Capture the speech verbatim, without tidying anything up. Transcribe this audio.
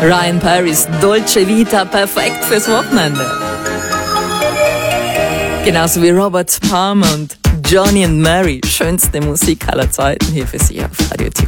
Ryan Paris, Dolce Vita, perfekt fürs Wochenende. Genauso wie Robert Palmer und Johnny and Mary, schönste Musik aller Zeiten hier für Sie auf Radio T.